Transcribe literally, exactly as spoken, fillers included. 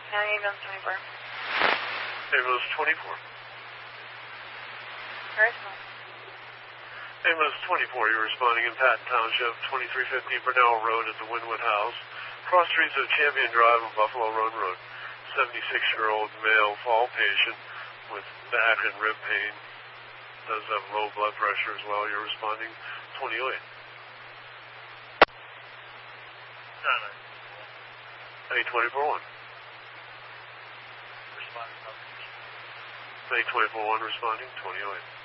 County Ambulance twenty-four. Ambulance twenty-four. Very small. Ambulance twenty-four, you're responding in Patton Township, twenty-three fifty Burnell Road at the Wynwood House. Cross streets of Champion Drive and Buffalo Run Road. seventy-six-year-old male fall patient with back and rib pain. Does have low blood pressure as well. You're responding twenty oh eight. A twenty-four one. Responding. A twenty-four one responding twenty oh eight.